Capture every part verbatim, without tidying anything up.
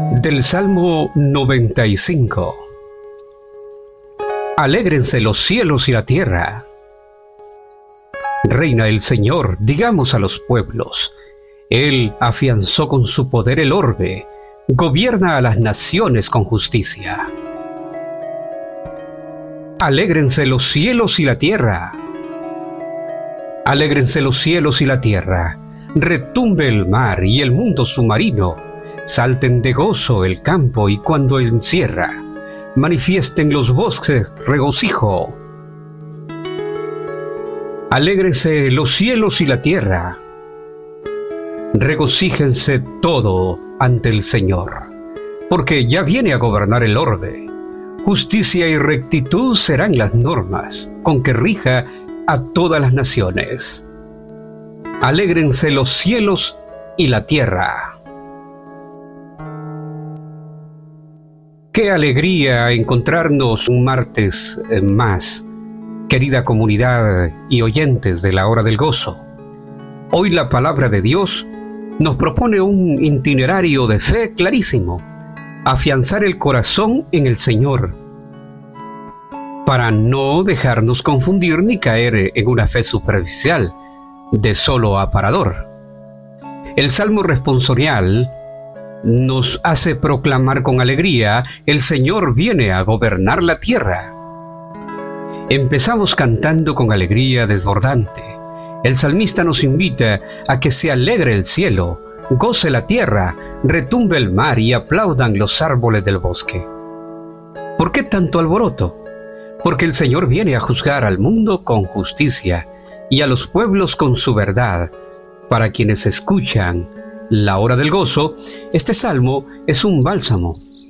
Del Salmo noventa y cinco. Alégrense los cielos y la tierra. Reina el Señor, digamos a los pueblos. Él afianzó con su poder el orbe, gobierna a las naciones con justicia. Alégrense los cielos y la tierra. Alégrense los cielos y la tierra. Retumbe el mar y el mundo submarino. Salten de gozo el campo y cuando encierra. Manifiesten los bosques regocijo. Alégrense los cielos y la tierra. Regocíjense todo ante el Señor, porque ya viene a gobernar el orbe. Justicia y rectitud serán las normas con que rija a todas las naciones. Alégrense los cielos y la tierra. Qué alegría encontrarnos un martes más, querida comunidad y oyentes de la Hora del Gozo. Hoy la palabra de Dios nos propone un itinerario de fe clarísimo: afianzar el corazón en el Señor, para no dejarnos confundir ni caer en una fe superficial, de solo aparador. El Salmo responsorial nos hace proclamar con alegría: el Señor viene a gobernar la tierra. Empezamos cantando con alegría desbordante. El salmista nos invita a que se alegre el cielo, goce la tierra, retumbe el mar y aplaudan los árboles del bosque. ¿Por qué tanto alboroto? Porque el Señor viene a juzgar al mundo con justicia y a los pueblos con su verdad. Para quienes escuchan la Hora del Gozo, este salmo es un bálsamo.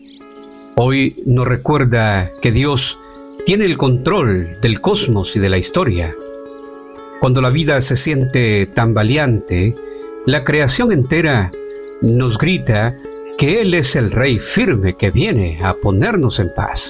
Hoy nos recuerda que Dios tiene el control del cosmos y de la historia. Cuando la vida se siente tambaleante, la creación entera nos grita que Él es el Rey firme que viene a ponernos en paz.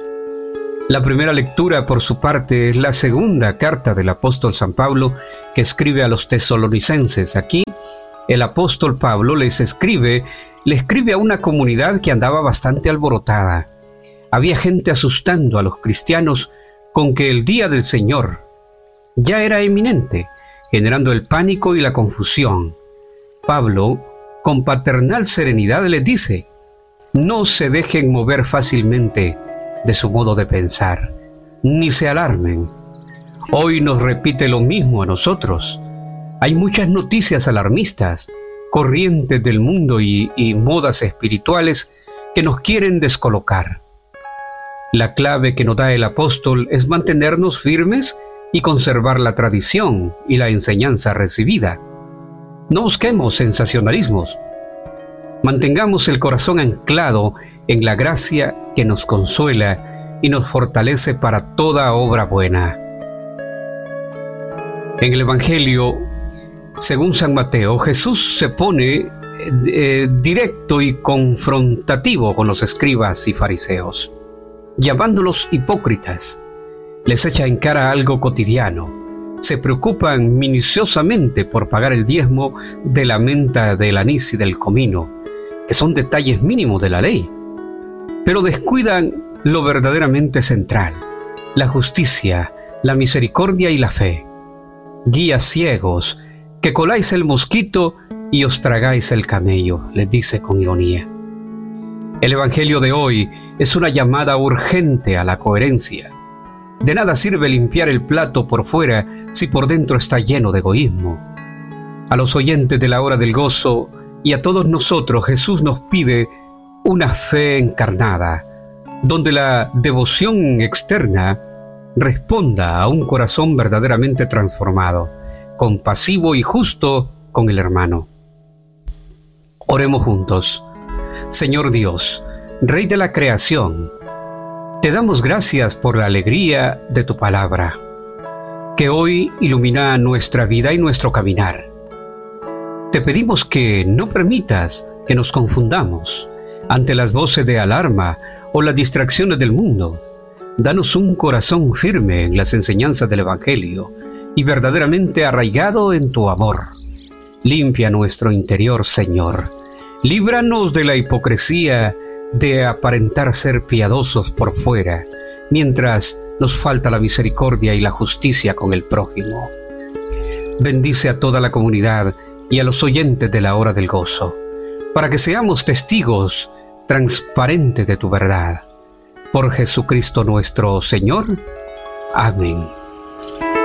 La primera lectura, por su parte, es la segunda carta del apóstol San Pablo que escribe a los tesalonicenses. Aquí, el apóstol Pablo les escribe, le escribe a una comunidad que andaba bastante alborotada. Había gente asustando a los cristianos con que el día del Señor ya era inminente, generando el pánico y la confusión. Pablo, con paternal serenidad, les dice: no se dejen mover fácilmente de su modo de pensar, ni se alarmen. Hoy nos repite lo mismo a nosotros. Hay muchas noticias alarmistas, corrientes del mundo y, y modas espirituales que nos quieren descolocar. La clave que nos da el apóstol es mantenernos firmes y conservar la tradición y la enseñanza recibida. No busquemos sensacionalismos. Mantengamos el corazón anclado en la gracia que nos consuela y nos fortalece para toda obra buena. En el Evangelio, según San Mateo, Jesús se pone eh, directo y confrontativo con los escribas y fariseos, llamándolos hipócritas. Les echa en cara algo cotidiano. Se preocupan minuciosamente por pagar el diezmo de la menta, del anís y del comino, que son detalles mínimos de la ley, pero descuidan lo verdaderamente central: la justicia, la misericordia y la fe. Guías ciegos, que coláis el mosquito y os tragáis el camello, les dice con ironía. El Evangelio de hoy es una llamada urgente a la coherencia. De nada sirve limpiar el plato por fuera si por dentro está lleno de egoísmo. A los oyentes de la Hora del Gozo y a todos nosotros, Jesús nos pide una fe encarnada, donde la devoción externa responda a un corazón verdaderamente transformado, compasivo y justo con el hermano. Oremos juntos. Señor Dios, Rey de la creación, te damos gracias por la alegría de tu palabra, que hoy ilumina nuestra vida y nuestro caminar. Te pedimos que no permitas que nos confundamos ante las voces de alarma o las distracciones del mundo. Danos un corazón firme en las enseñanzas del Evangelio y verdaderamente arraigado en tu amor. Limpia nuestro interior, Señor. Líbranos de la hipocresía de aparentar ser piadosos por fuera, mientras nos falta la misericordia y la justicia con el prójimo. Bendice a toda la comunidad y a los oyentes de la hora del gozo, para que seamos testigos transparentes de tu verdad. Por Jesucristo nuestro Señor. Amén.